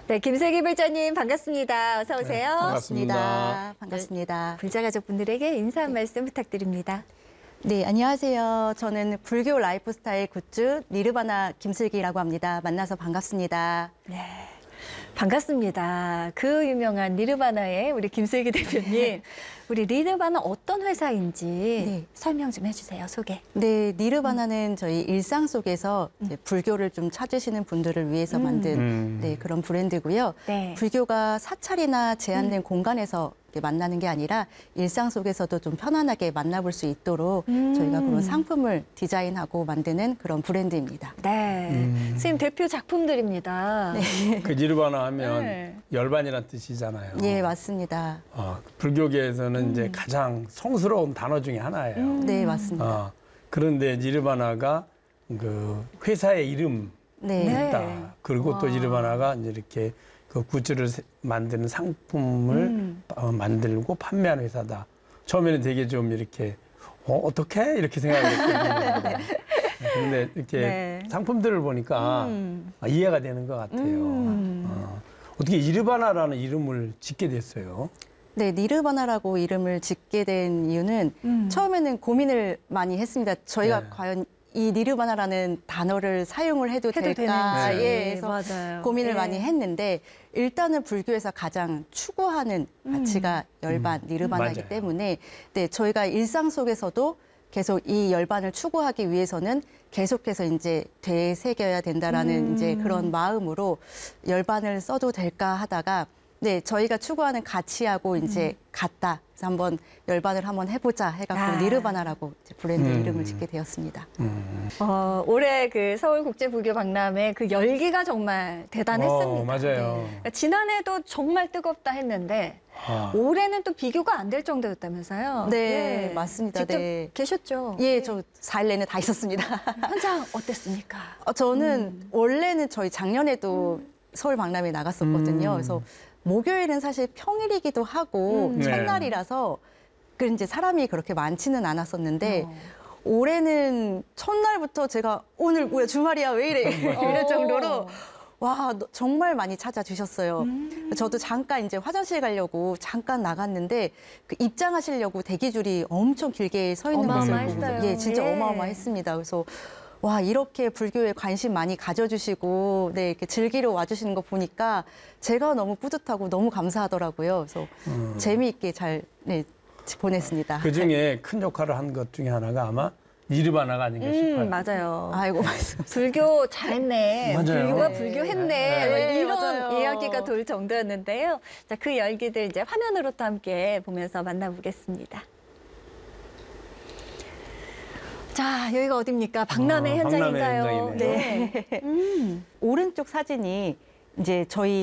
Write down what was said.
네, 김슬기 불자님 반갑습니다. 어서 오세요. 네, 반갑습니다. 반갑습니다. 불자 가족분들에게 인사 한 말씀 부탁드립니다. 네, 안녕하세요. 저는 불교 라이프스타일 굿즈 니르바나 김슬기라고 합니다. 만나서 반갑습니다. 네, 반갑습니다. 그 유명한 니르바나의 우리 김슬기 대표님. 우리 니르바나 어떤 회사인지 네. 설명 좀 해주세요. 소개. 네, 니르바나는 저희 일상 속에서 이제 불교를 좀 찾으시는 분들을 위해서 만든 네, 그런 브랜드고요. 네. 불교가 사찰이나 제한된 공간에서 이렇게 만나는 게 아니라 일상 속에서도 좀 편안하게 만나볼 수 있도록 저희가 그런 상품을 디자인하고 만드는 그런 브랜드입니다. 네, 선생님 대표 작품들입니다. 그 니르바나 하면 네. 열반이라는 뜻이잖아요. 예, 맞습니다. 불교계에서는 이제 가장 성스러운 단어 중에 하나예요. 네, 맞습니다. 그런데 니르바나가 그 회사의 이름이다. 네. 그리고 또 니르바나가 이제 이렇게 그 굿즈를 만드는 상품을 만들고 판매하는 회사다. 처음에는 되게 좀 이렇게 어떻게 이렇게 생각했거든요. 근데 이렇게 네. 상품들을 보니까 이해가 되는 것 같아요. 어떻게 니르바나라는 이름을 짓게 됐어요? 네, 니르바나라고 이름을 짓게 된 이유는 처음에는 고민을 많이 했습니다. 저희가 네. 과연 이 니르바나라는 단어를 사용을 해도 될까? 되는지. 예, 그래서 맞아요. 고민을 예. 많이 했는데 일단은 불교에서 가장 추구하는 가치가 열반, 니르바나이기 맞아요. 때문에 네, 저희가 일상 속에서도 계속 이 열반을 추구하기 위해서는 계속해서 이제 되새겨야 된다라는 이제 그런 마음으로 열반을 써도 될까 하다가 네, 저희가 추구하는 가치하고 이제 같다. 그래서 한번 열반을 한번 해보자 해갖고 니르바나라고 이제 브랜드 이름을 짓게 되었습니다. 올해 그 서울국제불교박람회 그 열기가 정말 대단했습니다. 맞아요. 네. 지난해도 정말 뜨겁다 했는데 올해는 또 비교가 안 될 정도였다면서요? 네, 맞습니다. 직접 네. 계셨죠? 예, 저 4일 내내 다 있었습니다. 현장 어땠습니까? 저는 원래는 저희 작년에도 서울 박람회에 나갔었거든요. 그래서 목요일은 사실 평일이기도 하고 첫날이라서 그 이제 사람이 그렇게 많지는 않았었는데 올해는 첫날부터 제가 오늘 뭐야 주말이야 왜 이래 이럴 정도로 와 정말 많이 찾아주셨어요. 저도 잠깐 이제 화장실 가려고 잠깐 나갔는데 그 입장하시려고 대기줄이 엄청 길게 서 있는 모습을 보고 어마어마했어요. 예 진짜 예. 어마어마했습니다. 그래서 와 이렇게 불교에 관심 많이 가져주시고 네 이렇게 즐기러 와주시는 거 보니까 제가 너무 뿌듯하고 너무 감사하더라고요. 그래서 재미있게 잘 네, 보냈습니다. 그 중에 큰 역할을 한 것 중에 하나가 아마 니르바나가 아닌가 싶어요. 맞아요. 아이고 말씀. 불교 잘했네. 맞아요. 불교가 네. 불교했네. 네, 이런 맞아요. 이야기가 돌 정도였는데요. 자, 그 열기들 이제 화면으로 또 함께 보면서 만나보겠습니다. 자, 여기가 어딥니까? 박람회 박람회 현장인가요? 현장이네요. 네. 오른쪽 사진이 이제 저희